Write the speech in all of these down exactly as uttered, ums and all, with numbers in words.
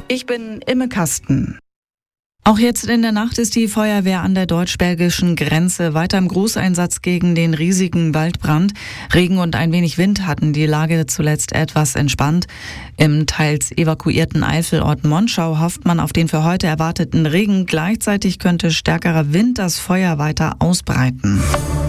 Ich bin Imme Kasten. Auch jetzt in der Nacht ist die Feuerwehr an der deutsch-belgischen Grenze weiter im Großeinsatz gegen den riesigen Waldbrand. Regen und ein wenig Wind hatten die Lage zuletzt etwas entspannt. Im teils evakuierten Eifelort Monschau hofft man auf den für heute erwarteten Regen. Gleichzeitig könnte stärkerer Wind das Feuer weiter ausbreiten.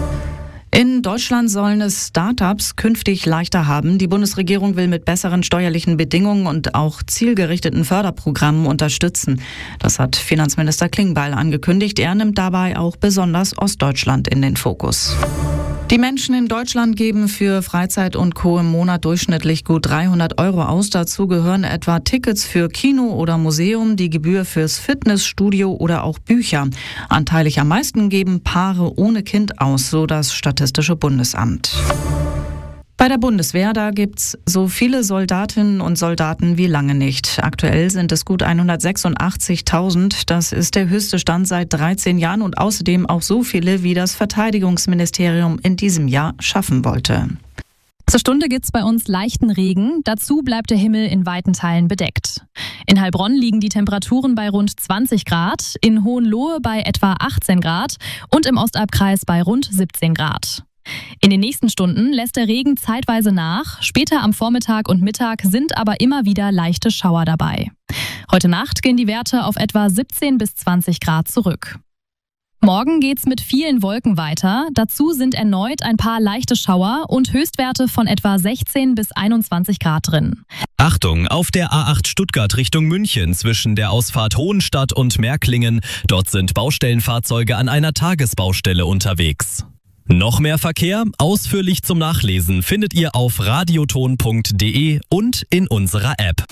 In Deutschland sollen es Start-ups künftig leichter haben. Die Bundesregierung will mit besseren steuerlichen Bedingungen und auch zielgerichteten Förderprogrammen unterstützen. Das hat Finanzminister Klingbeil angekündigt. Er nimmt dabei auch besonders Ostdeutschland in den Fokus. Die Menschen in Deutschland geben für Freizeit und Co. im Monat durchschnittlich gut dreihundert Euro aus. Dazu gehören etwa Tickets für Kino oder Museum, die Gebühr fürs Fitnessstudio oder auch Bücher. Anteilig am meisten geben Paare ohne Kind aus, so das Statistische Bundesamt. Bei der Bundeswehr, da gibt's so viele Soldatinnen und Soldaten wie lange nicht. Aktuell sind es gut hundertsechsundachtzigtausend. Das ist der höchste Stand seit dreizehn Jahren und außerdem auch so viele, wie das Verteidigungsministerium in diesem Jahr schaffen wollte. Zur Stunde gibt's bei uns leichten Regen. Dazu bleibt der Himmel in weiten Teilen bedeckt. In Heilbronn liegen die Temperaturen bei rund zwanzig Grad, in Hohenlohe bei etwa achtzehn Grad und im Ostalbkreis bei rund siebzehn Grad. In den nächsten Stunden lässt der Regen zeitweise nach. Später am Vormittag und Mittag sind aber immer wieder leichte Schauer dabei. Heute Nacht gehen die Werte auf etwa siebzehn bis zwanzig Grad zurück. Morgen geht's mit vielen Wolken weiter. Dazu sind erneut ein paar leichte Schauer und Höchstwerte von etwa sechzehn bis einundzwanzig Grad drin. Achtung, auf der A acht Stuttgart Richtung München zwischen der Ausfahrt Hohenstadt und Märklingen. Dort sind Baustellenfahrzeuge an einer Tagesbaustelle unterwegs. Noch mehr Verkehr? Ausführlich zum Nachlesen findet ihr auf radioton punkt de und in unserer App.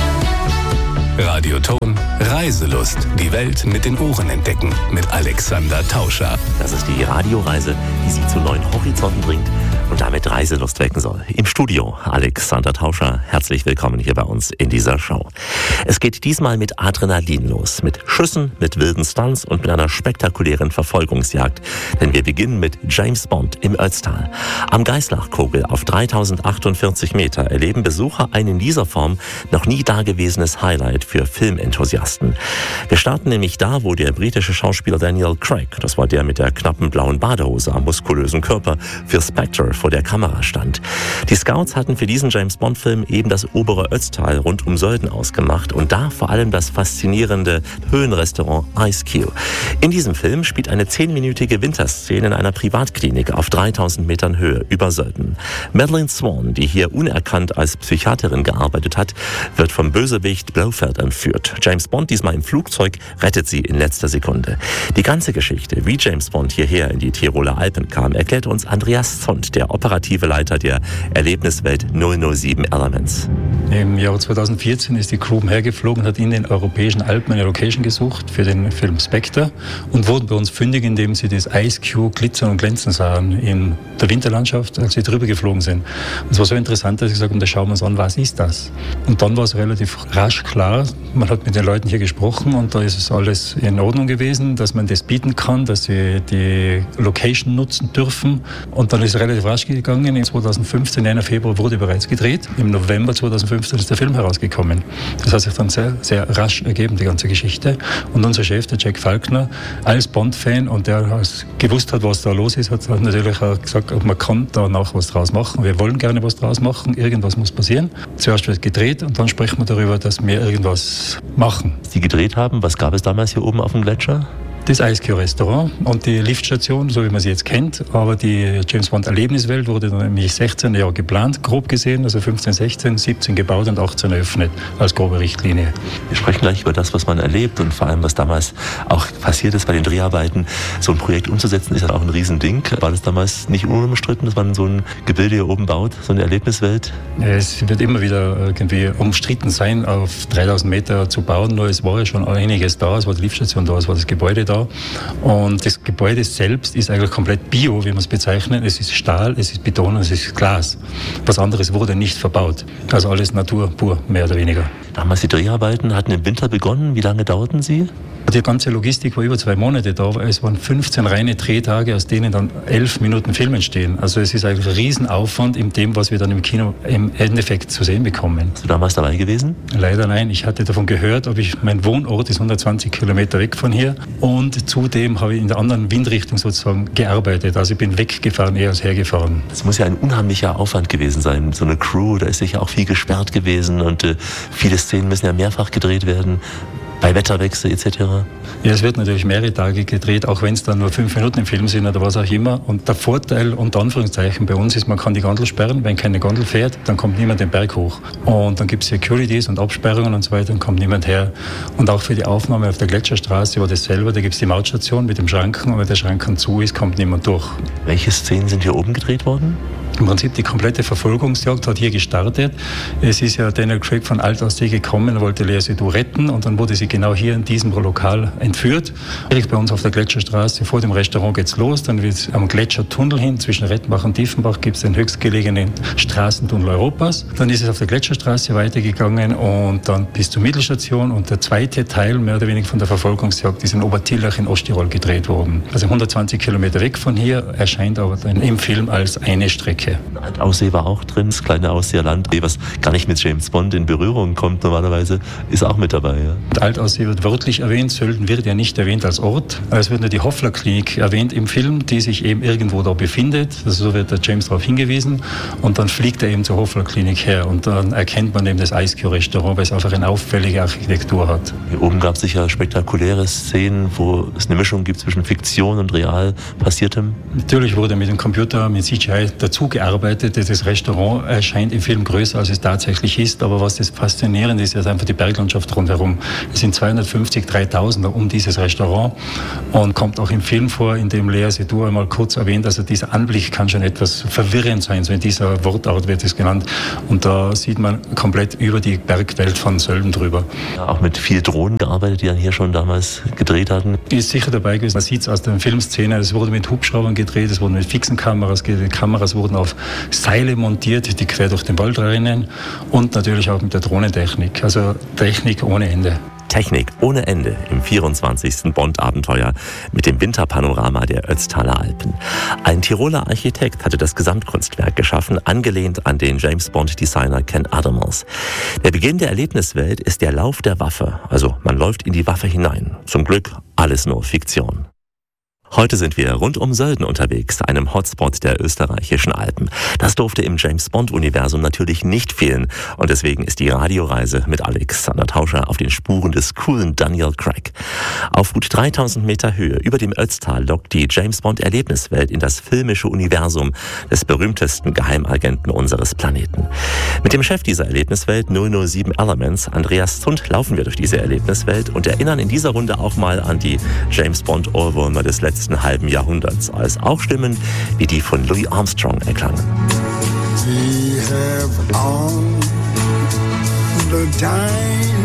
Radioton Reiselust. Die Welt mit den Ohren entdecken. Mit Alexander Tauscher. Das ist die Radioreise, die Sie zu neuen Horizonten bringt und damit Reiselust wecken soll. Im Studio Alexander Tauscher. Herzlich willkommen hier bei uns in dieser Show. Es geht diesmal mit Adrenalin los. Mit Schüssen, mit wilden Stunts und mit einer spektakulären Verfolgungsjagd. Denn wir beginnen mit James Bond im Ötztal. Am Geislachkogel auf dreitausendachtundvierzig Meter erleben Besucher ein in dieser Form noch nie dagewesenes Highlight für Filmenthusiasten. Wir starten nämlich da, wo der britische Schauspieler Daniel Craig, das war der mit der knappen blauen Badehose am muskulösen Körper, für Spectre vor der Kamera stand. Die Scouts hatten für diesen James-Bond-Film eben das obere Ötztal rund um Sölden ausgemacht und da vor allem das faszinierende Höhenrestaurant Ice Cube. In diesem Film spielt eine zehnminütige Winterszene in einer Privatklinik auf dreitausend Metern Höhe über Sölden. Madeleine Swan, die hier unerkannt als Psychiaterin gearbeitet hat, wird vom Bösewicht Blofeld entführt. James Bond, diesmal im Flugzeug, rettet sie in letzter Sekunde. Die ganze Geschichte, wie James Bond hierher in die Tiroler Alpen kam, erklärt uns Andreas Zond, der operative Leiter der Erlebniswelt null null sieben Elements. Im Jahr zweitausendvierzehn ist die Crew hergeflogen, hat in den europäischen Alpen eine Location gesucht für den Film Spectre und wurden bei uns fündig, indem sie das Ice Cube glitzern und glänzen sahen in der Winterlandschaft, als sie drüber geflogen sind. Und es war so interessant, dass ich gesagt habe, da schauen wir uns an, was ist das? Und dann war es relativ rasch klar, man hat mit den Leuten hier gesprochen und da ist es alles in Ordnung gewesen, dass man das bieten kann, dass sie die Location nutzen dürfen. Und dann ist es relativ rasch gegangen. Im zweitausendfünfzehn, Ende Februar, wurde bereits gedreht. Im November zweitausendfünfzehn ist der Film herausgekommen. Das hat sich dann sehr, sehr rasch ergeben, die ganze Geschichte. Und unser Chef, der Jack Falkner, als Bond-Fan und der gewusst hat, was da los ist, hat natürlich auch gesagt, man kann da noch was draus machen. Wir wollen gerne was draus machen. Irgendwas muss passieren. Zuerst wird gedreht und dann sprechen wir darüber, dass wir irgendwas machen. Sie gedreht haben, was gab es damals hier oben auf dem Gletscher? Das Ice Cube Restaurant und die Liftstation, so wie man sie jetzt kennt. Aber die James Bond Erlebniswelt wurde dann nämlich sechzehn Jahre geplant, grob gesehen, also fünfzehn, sechzehn, siebzehn gebaut und achtzehn eröffnet als grobe Richtlinie. Wir sprechen gleich über das, was man erlebt und vor allem, was damals auch passiert ist bei den Dreharbeiten. So ein Projekt umzusetzen ist ja auch ein Riesending. War das damals nicht unumstritten, dass man so ein Gebilde hier oben baut, so eine Erlebniswelt? Es wird immer wieder irgendwie umstritten sein, auf dreitausend Meter zu bauen. Nur es war ja schon einiges da, es war die Liftstation da, es war das Gebäude da. Und das Gebäude selbst ist eigentlich komplett bio, wie man es bezeichnet. Es ist Stahl, es ist Beton und es ist Glas. Was anderes wurde nicht verbaut. Also alles Natur pur, mehr oder weniger. Damals die Dreharbeiten hatten im Winter begonnen. Wie lange dauerten sie? Die ganze Logistik war über zwei Monate da. Es waren fünfzehn reine Drehtage, aus denen dann elf Minuten Film entstehen. Also es ist eigentlich ein Riesenaufwand in dem, was wir dann im Kino im Endeffekt zu sehen bekommen. Bist du damals dabei gewesen? Leider nein. Ich hatte davon gehört, aber ich, mein Wohnort ist hundertzwanzig Kilometer weg von hier. Und zudem habe ich in der anderen Windrichtung sozusagen gearbeitet. Also ich bin weggefahren, eher als hergefahren. Es muss ja ein unheimlicher Aufwand gewesen sein. So eine Crew, da ist sicher auch viel gesperrt gewesen und äh, viele Szenen müssen ja mehrfach gedreht werden. Bei Wetterwechsel et cetera? Ja, es wird natürlich mehrere Tage gedreht, auch wenn es dann nur fünf Minuten im Film sind oder was auch immer. Und der Vorteil, unter Anführungszeichen, bei uns ist, man kann die Gondel sperren. Wenn keine Gondel fährt, dann kommt niemand den Berg hoch. Und dann gibt es Securities und Absperrungen und so weiter, dann kommt niemand her. Und auch für die Aufnahme auf der Gletscherstraße war das selber, da gibt es die Mautstation mit dem Schranken und wenn der Schranken zu ist, kommt niemand durch. Welche Szenen sind hier oben gedreht worden? Im Prinzip die komplette Verfolgungsjagd hat hier gestartet. Es ist ja Daniel Craig von Alt aus See gekommen, wollte Léa Seydoux retten und dann wurde sie genau hier in diesem Lokal entführt. Direkt bei uns auf der Gletscherstraße, vor dem Restaurant geht's los, dann wird es am Gletschertunnel hin, zwischen Rettbach und Diefenbach gibt es den höchstgelegenen Straßentunnel Europas. Dann ist es auf der Gletscherstraße weitergegangen und dann bis zur Mittelstation und der zweite Teil, mehr oder weniger von der Verfolgungsjagd, ist in Obertillach in Osttirol gedreht worden. Also hundertzwanzig Kilometer weg von hier, erscheint aber dann im Film als eine Strecke. Altaussee war auch drin, das kleine Ausseerland, was gar nicht mit James Bond in Berührung kommt normalerweise, ist auch mit dabei. Ja. Altaussee wird wörtlich erwähnt, Sölden wird ja nicht erwähnt als Ort. Es wird nur die Hoffler-Klinik erwähnt im Film, die sich eben irgendwo da befindet. Also so wird der James darauf hingewiesen und dann fliegt er eben zur Hoffler-Klinik her und dann erkennt man eben das Ice Cube Restaurant, weil es einfach eine auffällige Architektur hat. Hier oben gab es sicher spektakuläre Szenen, wo es eine Mischung gibt zwischen Fiktion und real Passiertem. Natürlich wurde mit dem Computer, mit C G I dazu gearbeitet. Das Restaurant erscheint im Film größer, als es tatsächlich ist. Aber was das Faszinierende ist, ist einfach die Berglandschaft rundherum. Es sind zweihundertfünfzig, dreitausender um dieses Restaurant und kommt auch im Film vor, in dem Léa Seydoux einmal kurz erwähnt, also dieser Anblick kann schon etwas verwirrend sein, so in dieser Wortart wird es genannt. Und da sieht man komplett über die Bergwelt von Sölden drüber. Ja, auch mit viel Drohnen gearbeitet, die dann hier schon damals gedreht hatten. Ist sicher dabei gewesen. Man sieht es aus der Filmszene. Es wurde mit Hubschraubern gedreht, es wurden mit fixen Kameras gedreht. Die Kameras wurden auf Seile montiert, die quer durch den Wald rennen und natürlich auch mit der Drohnentechnik. Also Technik ohne Ende. Technik ohne Ende im vierundzwanzigsten Bond-Abenteuer mit dem Winterpanorama der Ötztaler Alpen. Ein Tiroler Architekt hatte das Gesamtkunstwerk geschaffen, angelehnt an den James-Bond-Designer Ken Adamers. Der Beginn der Erlebniswelt ist der Lauf der Waffe, also man läuft in die Waffe hinein. Zum Glück alles nur Fiktion. Heute sind wir rund um Sölden unterwegs, einem Hotspot der österreichischen Alpen. Das durfte im James-Bond-Universum natürlich nicht fehlen und deswegen ist die Radioreise mit Alexander Tauscher auf den Spuren des coolen Daniel Craig. Auf gut dreitausend Meter Höhe über dem Ötztal lockt die James-Bond-Erlebniswelt in das filmische Universum des berühmtesten Geheimagenten unseres Planeten. Mit dem Chef dieser Erlebniswelt null null sieben Elements, Andreas Zund, laufen wir durch diese Erlebniswelt und erinnern in dieser Runde auch mal an die James-Bond-Ohrwürmer des letzten halben Jahrhunderts, als auch Stimmen wie die von Louis Armstrong erklangen. We have all the time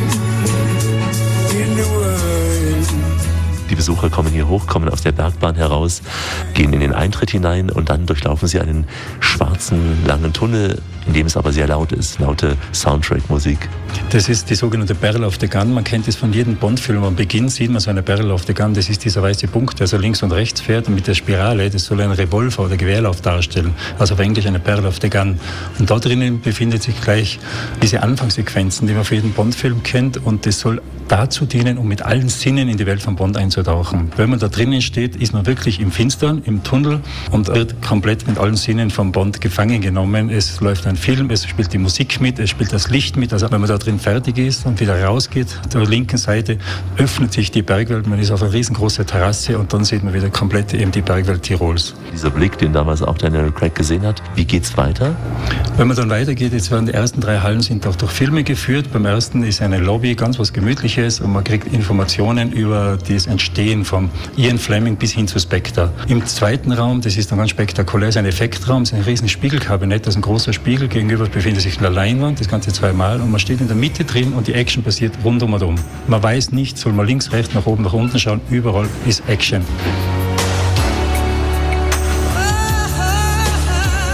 in the world. Die Besucher kommen hier hoch, kommen aus der Bergbahn heraus, gehen in den Eintritt hinein und dann durchlaufen sie einen schwarzen, langen Tunnel, in dem es aber sehr laut ist, laute Soundtrack-Musik. Das ist die sogenannte Barrel of the Gun. Man kennt das von jedem Bond-Film. Am Beginn sieht man so eine Barrel of the Gun. Das ist dieser weiße Punkt, der so links und rechts fährt. Und mit der Spirale, das soll ein Revolver oder Gewehrlauf darstellen. Also auf Englisch eine Barrel of the Gun. Und da drinnen befindet sich gleich diese Anfangssequenzen, die man für jeden Bond-Film kennt. Und das soll dazu dienen, um mit allen Sinnen in die Welt von Bond einzutauchen. Wenn man da drinnen steht, ist man wirklich im Finstern, im Tunnel und wird komplett mit allen Sinnen von Bond gefangen genommen. Es läuft ein Film, es spielt die Musik mit, es spielt das Licht mit. Also wenn man da drin fertig ist und wieder rausgeht, auf der linken Seite öffnet sich die Bergwelt. Man ist auf einer riesengroßen Terrasse und dann sieht man wieder komplett eben die Bergwelt Tirols. Dieser Blick, den damals auch Daniel Craig gesehen hat, wie geht's weiter? Wenn man dann weitergeht, jetzt werden die ersten drei Hallen sind auch durch Filme geführt. Beim ersten ist eine Lobby, ganz was Gemütliches und man kriegt Informationen über das Entstehen von Ian Fleming bis hin zu Spectre. Im zweiten Raum, das ist dann ganz spektakulär, ist ein Effektraum, ist ein riesen Spiegelkabinett, das ist ein großer Spiegel, gegenüber befindet sich eine Leinwand, das Ganze zweimal und man steht in der Mitte drin und die Action passiert rundum und um. Man weiß nicht, soll man links, rechts, nach oben, nach unten schauen, überall ist Action.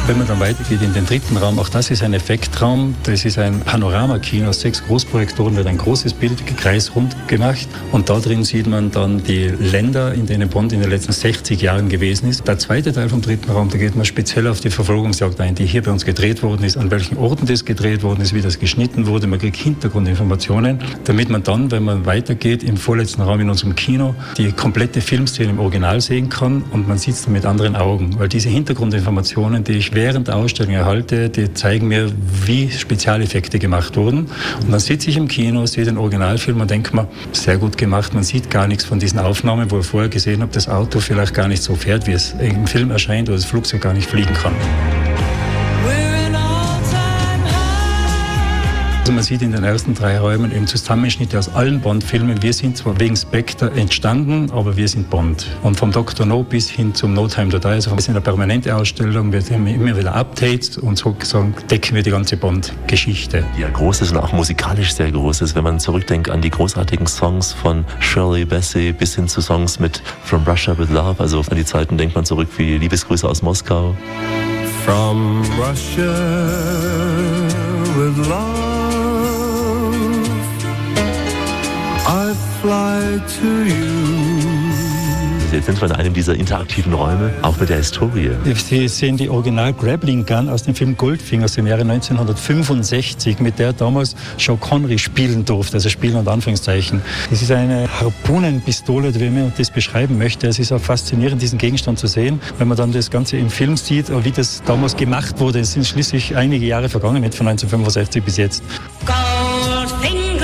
Wenn man dann weitergeht in den dritten Raum, auch das ist ein Effektraum, das ist ein Panoramakino, aus sechs Großprojektoren wird ein großes Bild kreisrund gemacht und da drin sieht man dann die Länder, in denen Bond in den letzten sechzig Jahren gewesen ist. Der zweite Teil vom dritten Raum, da geht man speziell auf die Verfolgungsjagd ein, die hier bei uns gedreht worden ist, an welchen Orten das gedreht worden ist, wie das geschnitten wurde. Man kriegt Hintergrundinformationen, damit man dann, wenn man weitergeht, im vorletzten Raum in unserem Kino die komplette Filmszene im Original sehen kann und man sieht es dann mit anderen Augen. Weil diese Hintergrundinformationen, die ich während der Ausstellung erhalte, die zeigen mir, wie Spezialeffekte gemacht wurden. Und dann sitze ich im Kino, sehe den Originalfilm und denke mir, sehr gut gemacht, man sieht gar nichts von diesen Aufnahmen, wo ich vorher gesehen habe, das Auto vielleicht gar nicht so fährt, wie es im Film erscheint oder das Flugzeug gar nicht fliegen kann. Also man sieht in den ersten drei Räumen eben Zusammenschnitte aus allen Bond-Filmen. Wir sind zwar wegen Spectre entstanden, aber wir sind Bond. Und vom Doktor No bis hin zum No Time to Die, also wir sind eine permanente Ausstellung, wir haben immer wieder Updates und sozusagen decken wir die ganze Bond-Geschichte. Die ja groß ist und auch musikalisch sehr groß ist, wenn man zurückdenkt an die großartigen Songs von Shirley Bassey bis hin zu Songs mit From Russia with Love, also an die Zeiten denkt man zurück wie Liebesgrüße aus Moskau. From Russia with love I fly to you. Jetzt sind wir in einem dieser interaktiven Räume, auch mit der Historie. Sie sehen die Original Grappling Gun aus dem Film Goldfinger aus dem Jahre neunzehnhundertfünfundsechzig, mit der damals Sean Connery spielen durfte, also spielen und Anführungszeichen. Es ist eine Harpunenpistole, wie man das beschreiben möchte. Es ist auch faszinierend, diesen Gegenstand zu sehen, wenn man dann das Ganze im Film sieht, wie das damals gemacht wurde. Es sind schließlich einige Jahre vergangen, von neunzehnhundertfünfundsechzig bis jetzt. Goldfinger,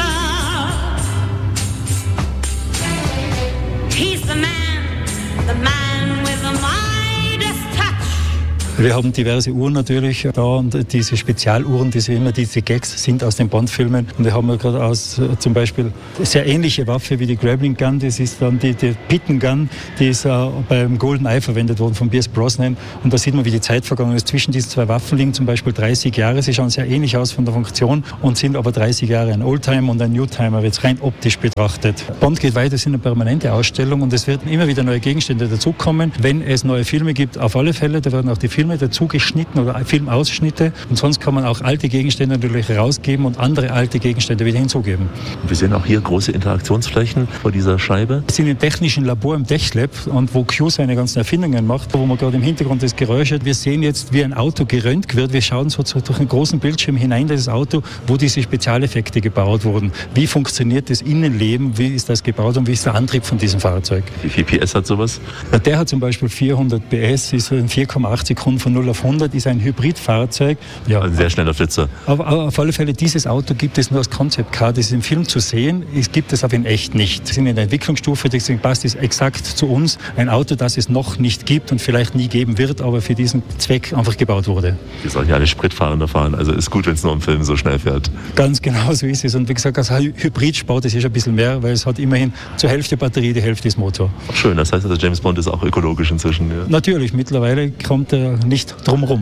he's the man. The man with the Midas touch. Wir haben diverse Uhren natürlich da und diese Spezialuhren, diese immer diese Gags sind aus den Bond-Filmen. Und wir haben ja gerade aus äh, zum Beispiel eine sehr ähnliche Waffe wie die Grappling Gun, das ist dann die, die Pitten Gun, die ist äh, beim GoldenEye verwendet worden von Pierce Brosnan. Und da sieht man, wie die Zeit vergangen ist. Zwischen diesen zwei Waffen liegen zum Beispiel dreißig Jahre. Sie schauen sehr ähnlich aus von der Funktion und sind aber dreißig Jahre ein Oldtimer und ein Newtimer, jetzt rein optisch betrachtet. Bond geht weiter, es ist eine permanente Ausstellung und es werden immer wieder neue Gegenstände dazukommen. Wenn es neue Filme gibt, auf alle Fälle, da werden auch die Filme dazu geschnitten oder Filmausschnitte und sonst kann man auch alte Gegenstände natürlich rausgeben und andere alte Gegenstände wieder hinzugeben. Wir sehen auch hier große Interaktionsflächen vor dieser Scheibe. Wir sind im technischen Labor im TechLab und wo Q seine ganzen Erfindungen macht, wo man gerade im Hintergrund das Geräusch hat. Wir sehen jetzt, wie ein Auto gerönt wird. Wir schauen so durch einen großen Bildschirm hinein in das Auto, wo diese Spezialeffekte gebaut wurden. Wie funktioniert das Innenleben, wie ist das gebaut und wie ist der Antrieb von diesem Fahrzeug? Wie viel P S hat sowas? Der hat zum Beispiel vierhundert P S, ist in vier Komma acht Sekunden von null auf hundert, ist ein Hybridfahrzeug. Ja, ein sehr schneller Flitzer. Aber auf alle Fälle, dieses Auto gibt es nur als Concept Car, das ist im Film zu sehen, es gibt es aber in echt nicht. Wir sind in der Entwicklungsstufe, deswegen passt es exakt zu uns. Ein Auto, das es noch nicht gibt und vielleicht nie geben wird, aber für diesen Zweck einfach gebaut wurde. Wir sollen ja alle Spritfahrender fahren, also ist gut, wenn es nur im Film so schnell fährt. Ganz genau so ist es. Und wie gesagt, als Hybrid spart es ein bisschen mehr, weil es hat immerhin zur Hälfte Batterie, die Hälfte ist Motor. Schön, das heißt also, James Bond ist auch ökologisch inzwischen. Ja. Natürlich, mittlerweile kommt er nicht drum rum.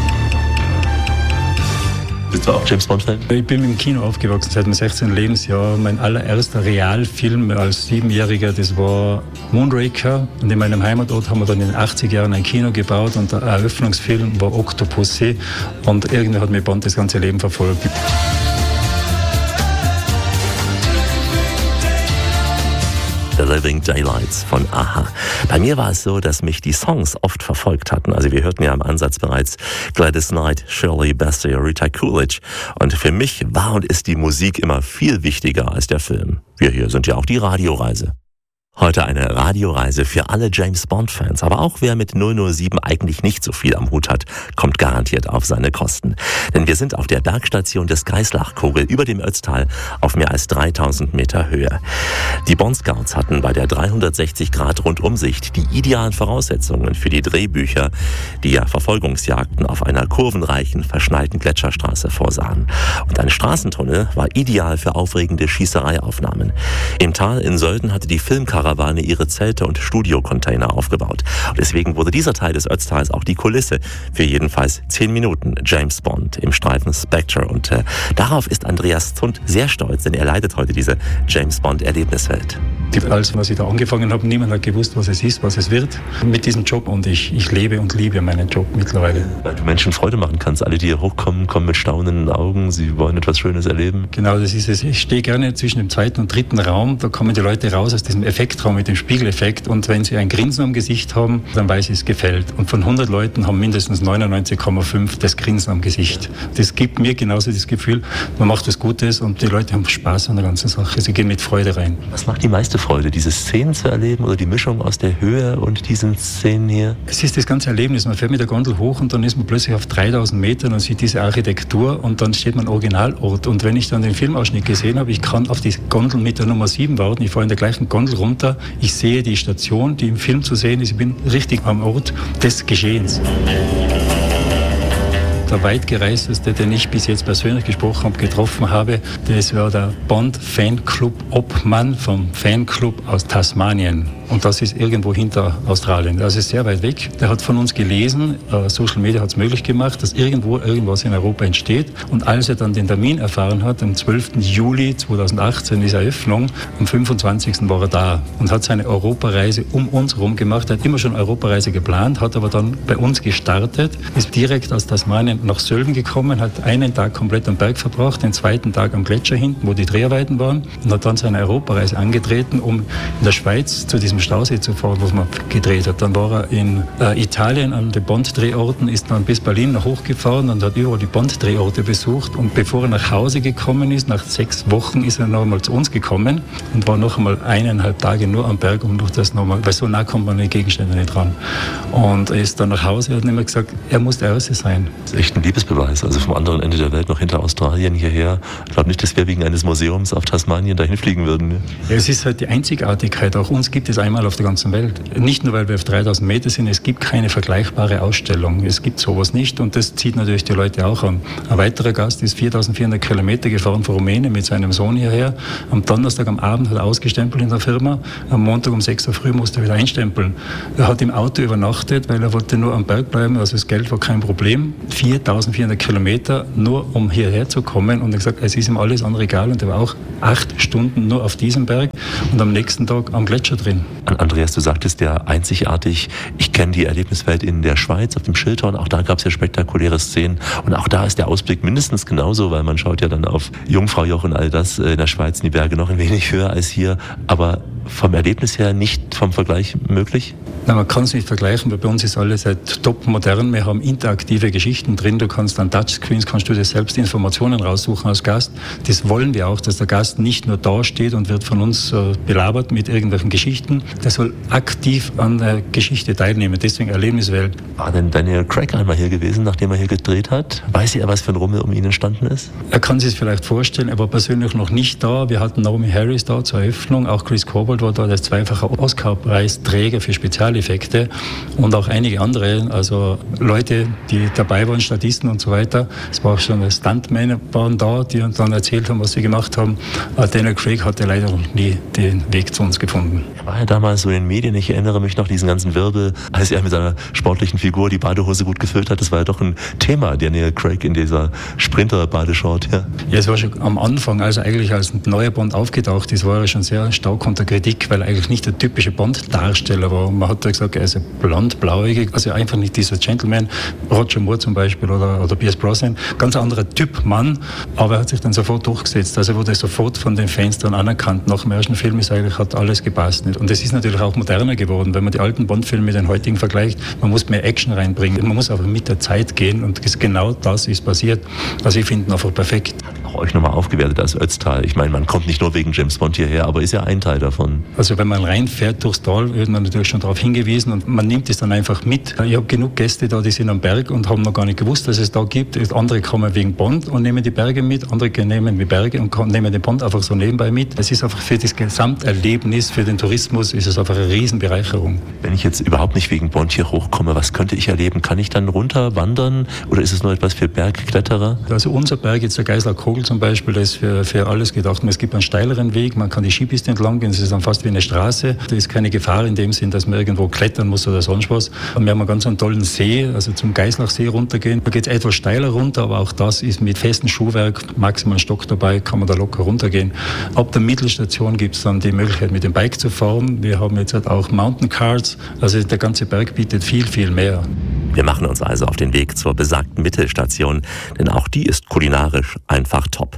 Bist du auch James Bond-Fan? Ich bin im Kino aufgewachsen seit meinem sechzehnten Lebensjahr. Mein allererster Realfilm als Siebenjähriger, das war Moonraker. Und in meinem Heimatort haben wir dann in den achtziger Jahren ein Kino gebaut und der Eröffnungsfilm war Octopussy. Und irgendwie hat mir Bond das ganze Leben verfolgt. The Living Daylights von A H A. Bei mir war es so, dass mich die Songs oft verfolgt hatten. Also wir hörten ja im Ansatz bereits Gladys Knight, Shirley Bassey, Rita Coolidge. Und für mich war und ist die Musik immer viel wichtiger als der Film. Wir hier sind ja auch die Radioreise. Heute eine Radioreise für alle James-Bond-Fans, aber auch wer mit null null sieben eigentlich nicht so viel am Hut hat, kommt garantiert auf seine Kosten. Denn wir sind auf der Bergstation des Geislachkogel über dem Ötztal auf mehr als dreitausend Meter Höhe. Die Bond-Scouts hatten bei der dreihundertsechzig Grad Rundumsicht die idealen Voraussetzungen für die Drehbücher, die ja Verfolgungsjagden auf einer kurvenreichen, verschneiten Gletscherstraße vorsahen. Und ein Straßentunnel war ideal für aufregende Schießereiaufnahmen. Im Tal in Sölden hatte die Filmkamera Karawane ihre Zelte und Studiocontainer aufgebaut. Und deswegen wurde dieser Teil des Ötztals auch die Kulisse für jedenfalls zehn Minuten James Bond im Streifen Spectre. Und äh, darauf ist Andreas Zund sehr stolz, denn er leitet heute diese James Bond-Erlebniswelt. Als was ich da angefangen habe, niemand hat gewusst, was es ist, was es wird mit diesem Job. Und ich, ich lebe und liebe meinen Job mittlerweile. Weil du Menschen Freude machen kannst. Alle, die hier hochkommen, kommen mit staunenden Augen. Sie wollen etwas Schönes erleben. Genau, das ist es. Ich stehe gerne zwischen dem zweiten und dritten Raum. Da kommen die Leute raus aus diesem Effektraum mit dem Spiegeleffekt. Und wenn sie ein Grinsen am Gesicht haben, dann weiß ich, es gefällt. Und von hundert Leuten haben mindestens neunundneunzig Komma fünf das Grinsen am Gesicht. Das gibt mir genauso das Gefühl, man macht was Gutes und die Leute haben Spaß an der ganzen Sache. Sie gehen mit Freude rein. Was macht die meiste Freude, diese Szenen zu erleben oder die Mischung aus der Höhe und diesen Szenen hier? Es ist das ganze Erlebnis. Man fährt mit der Gondel hoch und dann ist man plötzlich auf dreitausend Metern und sieht diese Architektur und dann steht man am Originalort. Und wenn ich dann den Filmausschnitt gesehen habe, ich kann auf die Gondel mit der Nummer sieben warten, ich fahre in der gleichen Gondel runter, ich sehe die Station, die im Film zu sehen ist, ich bin richtig am Ort des Geschehens. Der weitgereisteste, den ich bis jetzt persönlich gesprochen habe, getroffen habe, das war der Bond-Fanclub-Obmann vom Fanclub aus Tasmanien. Und das ist irgendwo hinter Australien. Das ist sehr weit weg. Der hat von uns gelesen, äh, Social Media hat es möglich gemacht, dass irgendwo irgendwas in Europa entsteht. Und als er dann den Termin erfahren hat, am zwölften Juli zweitausendachtzehn ist Eröffnung, am fünfundzwanzigsten war er da und hat seine Europareise um uns herum gemacht. Er hat immer schon Europareise geplant, hat aber dann bei uns gestartet, ist direkt aus Tasmanien nach Sölden gekommen, hat einen Tag komplett am Berg verbracht, den zweiten Tag am Gletscher hinten, wo die Dreharbeiten waren, und hat dann seine Europareise angetreten, um in der Schweiz zu diesem Stausee zu fahren, wo man gedreht hat. Dann war er in äh, Italien an den Bond-Drehorten, ist dann bis Berlin noch hochgefahren und hat überall die Bond-Drehorte besucht. Und bevor er nach Hause gekommen ist, nach sechs Wochen, ist er noch einmal zu uns gekommen und war noch einmal eineinhalb Tage nur am Berg, um durch das nochmal, weil so nah kommt man an die Gegenstände nicht ran. Und er ist dann nach Hause und hat immer gesagt, er muss der Erste sein. Das ist echt ein Liebesbeweis, also vom anderen Ende der Welt noch hinter Australien hierher. Ich glaube nicht, dass wir wegen eines Museums auf Tasmanien dahin fliegen würden. Ja, es ist halt die Einzigartigkeit. Auch uns gibt es einmal auf der ganzen Welt. Nicht nur, weil wir auf dreitausend Meter sind, es gibt keine vergleichbare Ausstellung. Es gibt sowas nicht und das zieht natürlich die Leute auch an. Ein weiterer Gast ist viertausendvierhundert Kilometer gefahren von Rumänien mit seinem Sohn hierher. Am Donnerstag am Abend hat er ausgestempelt in der Firma. Am Montag um sechs Uhr früh musste er wieder einstempeln. Er hat im Auto übernachtet, weil er wollte nur am Berg bleiben, also das Geld war kein Problem. viertausendvierhundert Kilometer nur um hierher zu kommen und er hat gesagt, es ist ihm alles andere egal und er war auch acht Stunden nur auf diesem Berg und am nächsten Tag am Gletscher drin. Andreas, du sagtest ja einzigartig, ich kenne die Erlebniswelt in der Schweiz auf dem Schilthorn, auch da gab es ja spektakuläre Szenen und auch da ist der Ausblick mindestens genauso, weil man schaut ja dann auf Jungfraujoch und all das in der Schweiz in die Berge noch ein wenig höher als hier, aber vom Erlebnis her nicht vom Vergleich möglich? Na, man kann es nicht vergleichen, weil bei uns ist alles halt top modern. Wir haben interaktive Geschichten drin. Du kannst an Touchscreens, kannst du dir selbst Informationen raussuchen als Gast. Das wollen wir auch, dass der Gast nicht nur da steht und wird von uns äh, belabert mit irgendwelchen Geschichten. Der soll aktiv an der Geschichte teilnehmen. Deswegen Erlebniswelt. War denn Daniel Craig einmal hier gewesen, nachdem er hier gedreht hat? Weiß er, was für ein Rummel um ihn entstanden ist? Er kann sich vielleicht vorstellen. Er war persönlich noch nicht da. Wir hatten Naomi Harris da zur Eröffnung. Auch Chris Cobalt war da, der zweifache Oscar-Preisträger für Spezialeffekte und auch einige andere, also Leute, die dabei waren, Statisten und so weiter. Es war auch schon Stuntmen waren da, die uns dann erzählt haben, was sie gemacht haben. Aber Daniel Craig hatte leider noch nie den Weg zu uns gefunden. Er war ja damals so in den Medien, ich erinnere mich noch diesen ganzen Wirbel, als er mit seiner sportlichen Figur die Badehose gut gefüllt hat. Das war ja doch ein Thema, Daniel Craig in dieser Sprinter-Badeshort. Ja. ja, es war schon am Anfang, also eigentlich als ein neuer Bond aufgetaucht ist, war er schon sehr stark unter Kritik, weil er eigentlich nicht der typische Bond-Darsteller war. Man hat gesagt, er ist blond, blauäugig, also einfach nicht dieser Gentleman, Roger Moore zum Beispiel oder, oder Pierce Brosnan, ganz anderer Typ Mann, aber er hat sich dann sofort durchgesetzt, also wurde sofort von den Fans dann anerkannt. Nach dem ersten Film ist eigentlich, hat alles gepasst. Und es ist natürlich auch moderner geworden, wenn man die alten Bond-Filme mit den heutigen vergleicht, man muss mehr Action reinbringen, man muss einfach mit der Zeit gehen und genau das ist passiert. Also ich finde ihn einfach perfekt. Auch euch nochmal aufgewertet als Ötztal. Ich meine, man kommt nicht nur wegen James Bond hierher, aber ist ja ein Teil davon. Also wenn man reinfährt durchs Tal, wird man natürlich schon darauf hingewiesen und man nimmt es dann einfach mit. Ich habe genug Gäste da, die sind am Berg und haben noch gar nicht gewusst, dass es da gibt. Andere kommen wegen Bond und nehmen die Berge mit, andere nehmen die Berge und nehmen den Bond einfach so nebenbei mit. Es ist einfach für das Gesamterlebnis, für den Tourismus ist es einfach eine Riesenbereicherung. Wenn ich jetzt überhaupt nicht wegen Bond hier hochkomme, was könnte ich erleben? Kann ich dann runter wandern oder ist es nur etwas für Bergkletterer? Also unser Berg, jetzt der Geisler Kogel, Gurgel zum Beispiel, das ist für, für alles gedacht. Es gibt einen steileren Weg, man kann die Skipiste entlang gehen, es ist dann fast wie eine Straße. Da ist keine Gefahr in dem Sinn, dass man irgendwo klettern muss oder sonst was. Und wir haben einen ganz einen tollen See, also zum Geislachsee runtergehen. Da geht es etwas steiler runter, aber auch das ist mit festem Schuhwerk, maximal Stock dabei, kann man da locker runtergehen. Ab der Mittelstation gibt es dann die Möglichkeit, mit dem Bike zu fahren. Wir haben jetzt halt auch Mountain Cards, also der ganze Berg bietet viel, viel mehr. Wir machen uns also auf den Weg zur besagten Mittelstation, denn auch die ist kulinarisch einfach top.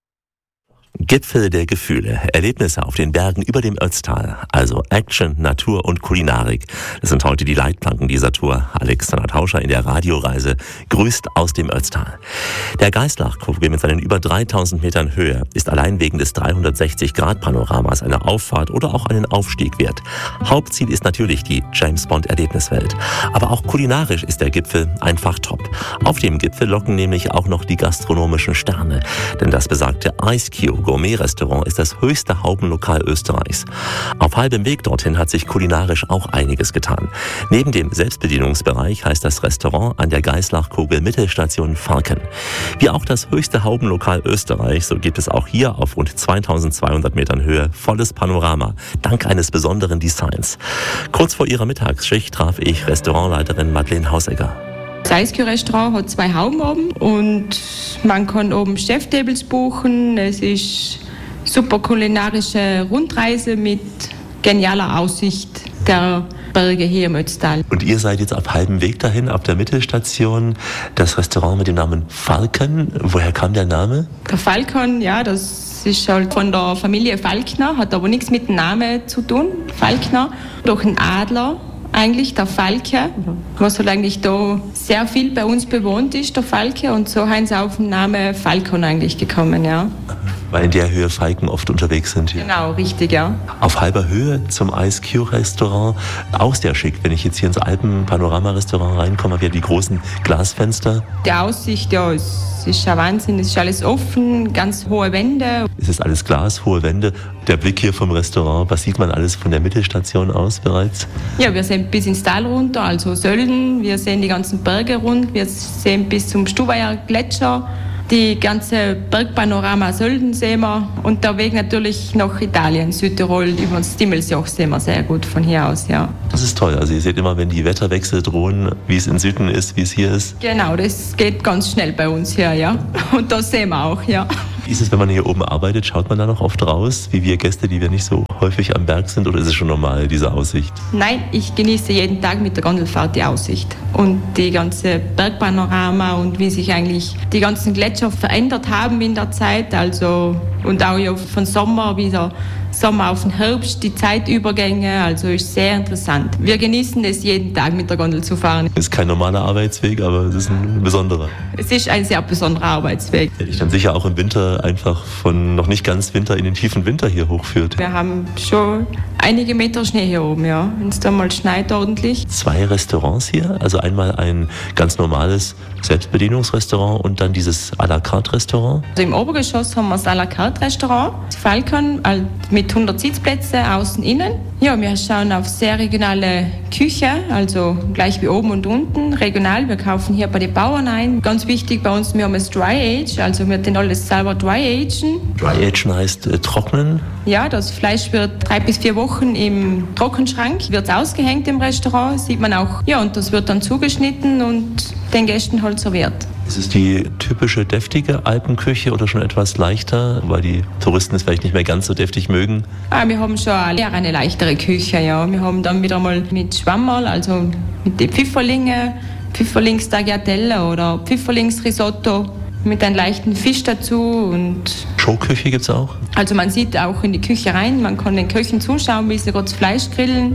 Gipfel der Gefühle, Erlebnisse auf den Bergen über dem Ötztal, also Action, Natur und Kulinarik. Das sind heute die Leitplanken dieser Tour. Alexander Tauscher in der Radioreise grüßt aus dem Ötztal. Der Geislachkogel mit seinen über dreitausend Metern Höhe ist allein wegen des dreihundertsechzig Grad Panoramas eine Auffahrt oder auch einen Aufstieg wert. Hauptziel ist natürlich die James-Bond-Erlebniswelt. Aber auch kulinarisch ist der Gipfel einfach top. Auf dem Gipfel locken nämlich auch noch die gastronomischen Sterne. Denn das besagte Ice Cube Gourmet-Restaurant ist das höchste Haubenlokal Österreichs. Auf halbem Weg dorthin hat sich kulinarisch auch einiges getan. Neben dem Selbstbedienungsbereich heißt das Restaurant an der Geislachkogel Mittelstation Falken. Wie auch das höchste Haubenlokal Österreichs, so gibt es auch hier auf rund zweitausendzweihundert Metern Höhe volles Panorama, dank eines besonderen Designs. Kurz vor ihrer Mittagsschicht traf ich Restaurantleiterin Madeleine Hausegger. Das Ice Cube Restaurant hat zwei Hauben oben und man kann oben Cheftables buchen. Es ist super kulinarische Rundreise mit genialer Aussicht der Berge hier im Ötztal. Und ihr seid jetzt auf halbem Weg dahin, auf der Mittelstation, das Restaurant mit dem Namen Falken. Woher kam der Name? Der Falken, ja, das ist halt von der Familie Falkner, hat aber nichts mit dem Namen zu tun. Falkner, durch einen Adler. Eigentlich der Falke, was halt eigentlich da sehr viel bei uns bewohnt ist, der Falke, und so haben sie auf den Namen Falcon eigentlich gekommen, ja. Weil in der Höhe Falken oft unterwegs sind hier. Genau, richtig, ja. Auf halber Höhe zum Ice Cube Restaurant, auch sehr schick. Wenn ich jetzt hier ins Alpen-Panorama-Restaurant reinkomme, habe ich ja die großen Glasfenster. Die Aussicht, ja, es ist ja Wahnsinn, es ist alles offen, ganz hohe Wände. Es ist alles Glas, hohe Wände. Der Blick hier vom Restaurant, was sieht man alles von der Mittelstation aus bereits? Ja, wir sehen bis ins Tal runter, also Sölden, wir sehen die ganzen Berge rund, wir sehen bis zum Stubaier Gletscher. Die ganze Bergpanorama Sölden sehen wir und der Weg natürlich nach Italien, Südtirol, über das Dimmelsjoch sehen wir sehr gut von hier aus, ja. Das ist toll, also ihr seht immer, wenn die Wetterwechsel drohen, wie es in Süden ist, wie es hier ist. Genau, das geht ganz schnell bei uns hier, ja. Und das sehen wir auch, ja. Wie ist es, wenn man hier oben arbeitet, schaut man da noch oft raus, wie wir Gäste, die wir nicht so häufig am Berg sind, oder ist es schon normal, diese Aussicht? Nein, ich genieße jeden Tag mit der Gondelfahrt die Aussicht und die ganze Bergpanorama und wie sich eigentlich die ganzen Gletscher verändert haben in der Zeit, also und auch ja von Sommer wieder Sommer auf den Herbst, die Zeitübergänge, also ist sehr interessant. Wir genießen es jeden Tag mit der Gondel zu fahren. Das ist kein normaler Arbeitsweg, aber es ist ein besonderer. Es ist ein sehr besonderer Arbeitsweg. Der dich dann sicher auch im Winter einfach von noch nicht ganz Winter in den tiefen Winter hier hochführt. Wir haben schon einige Meter Schnee hier oben, ja, wenn es da mal schneit ordentlich. Zwei Restaurants hier, also einmal ein ganz normales Selbstbedienungsrestaurant und dann dieses à la carte Restaurant. Also im Obergeschoss haben wir das à la carte Restaurant, Falcon, mit hundert Sitzplätzen, außen, innen. Ja, wir schauen auf sehr regionale Küche, also gleich wie oben und unten, regional. Wir kaufen hier bei den Bauern ein. Ganz wichtig bei uns, wir haben das Dry Age, also wir tun alles selber Dry Agen. Dry Agen heißt äh, trocknen? Ja, das Fleisch wird drei bis vier Wochen im Trockenschrank, wird ausgehängt im Restaurant, sieht man auch. Ja, und das wird dann zugeschnitten und den Gästen halt serviert. Ist es die typische deftige Alpenküche oder schon etwas leichter, weil die Touristen es vielleicht nicht mehr ganz so deftig mögen? Ah, wir haben schon eher eine leichtere Küche, ja. Wir haben dann wieder mal mit Schwammerl, also mit den Pfifferlinge, Pfifferlings-Tagliatelle oder Pfifferlings-Risotto mit einem leichten Fisch dazu. Und Showküche gibt es auch? Also man sieht auch in die Küche rein, man kann den Köchen zuschauen, wie sie gerade das Fleisch grillen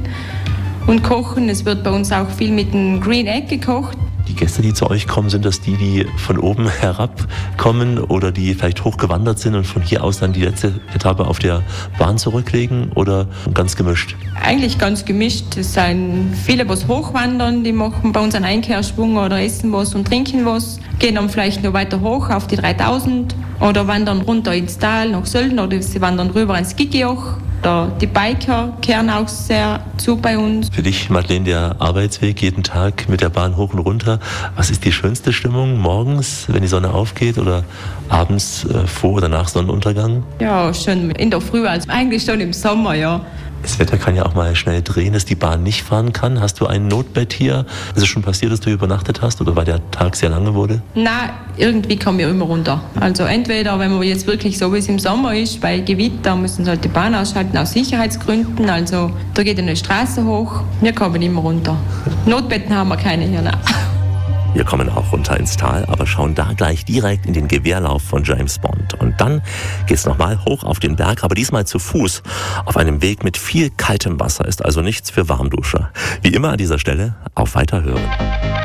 und kochen. Es wird bei uns auch viel mit dem Green Egg gekocht. Die Gäste, die zu euch kommen, sind das die, die von oben herab kommen oder die vielleicht hochgewandert sind und von hier aus dann die letzte Etappe auf der Bahn zurücklegen oder ganz gemischt? Eigentlich ganz gemischt. Es sind viele, die hochwandern, die machen bei uns einen Einkehrschwung oder essen was und trinken was, gehen dann vielleicht noch weiter hoch auf die dreitausend oder wandern runter ins Tal nach Sölden oder sie wandern rüber ins Gigioch. Die Biker kehren auch sehr zu bei uns. Für dich, Madeleine, der Arbeitsweg jeden Tag mit der Bahn hoch und runter, Was ist die schönste Stimmung morgens, wenn die Sonne aufgeht oder abends äh, vor oder nach Sonnenuntergang? Ja, schon in der Früh, also eigentlich schon im Sommer, ja. Das Wetter kann ja auch mal schnell drehen, dass die Bahn nicht fahren kann. Hast du ein Notbett hier? Ist es schon passiert, dass du übernachtet hast oder weil der Tag sehr lange wurde? Nein, irgendwie kommen wir immer runter. Also entweder, wenn man jetzt wirklich so wie es im Sommer ist, bei Gewitter müssen sie halt die Bahn ausschalten aus Sicherheitsgründen. Also da geht eine Straße hoch, wir kommen immer runter. Notbetten haben wir keine hier, nein. Wir kommen auch runter ins Tal, aber schauen da gleich direkt in den Gewehrlauf von James Bond. Und dann geht's nochmal hoch auf den Berg, aber diesmal zu Fuß. Auf einem Weg mit viel kaltem Wasser, ist also nichts für Warmduscher. Wie immer an dieser Stelle, auf Weiterhören.